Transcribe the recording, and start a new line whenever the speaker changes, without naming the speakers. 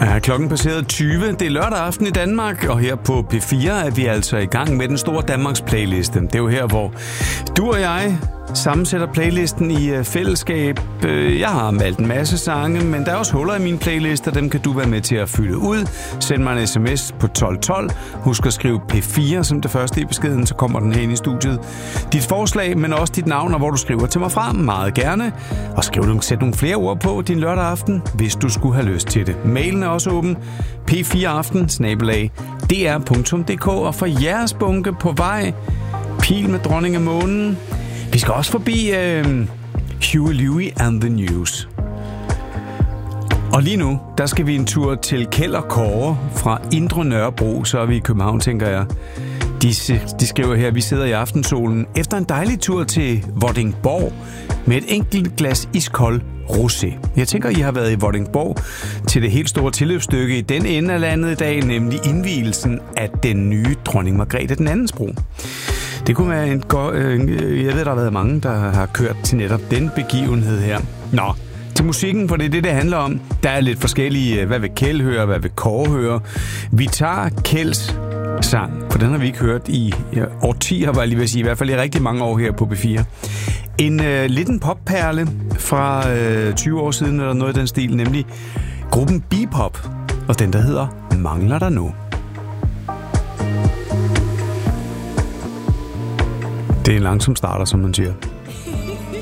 Ja, klokken passeret 20. Det er lørdag aften i Danmark, og her på P4 er vi altså i gang med den store Danmarks playliste. Det er jo her, hvor du og jeg sammensætter playlisten i fællesskab. Jeg har valgt en masse sange, men der er også huller i min playliste, og dem kan du være med til at fylde ud. Send mig en sms på 1212. Husk at skrive P4 som det første i beskeden, så kommer den her ind i studiet. Dit forslag, men også dit navn, og hvor du skriver til mig frem, meget gerne. Og sæt nogle flere ord på din lørdag aften, hvis du skulle have lyst til det. Mailen er også åben. p4aften@dr.dk, og for jeres bunke på vej, Pil med Dronning af Månen. Vi skal også forbi Huey Lewis and the News. Og lige nu, der skal vi en tur til Kjeld og Kåre fra Indre Nørrebro, så er vi i København, tænker jeg. De skriver her, vi sidder i aftensolen efter en dejlig tur til Vordingborg med et enkelt glas iskold rosé. Jeg tænker, I har været i Vordingborg til det helt store tilløbsstykke i den ende af landet i dag, nemlig indvielsen af den nye dronning Margrethe den andens bro. Det kunne være jeg ved, der har været mange, der har kørt til netop den begivenhed her. Nå, til musikken, for det er det handler om. Der er lidt forskellige, hvad vil Kjeld høre, hvad vil Kåre høre. Vi tager Kjelds sang, for den har vi ikke hørt i årtier, var jeg lige ved at sige, i hvert fald i rigtig mange år her på B4. En liten popperle fra 20 år siden, eller noget i den stil, nemlig gruppen Bebop, og den, der hedder Mangler der nu. Det er en langsom starter, som man siger.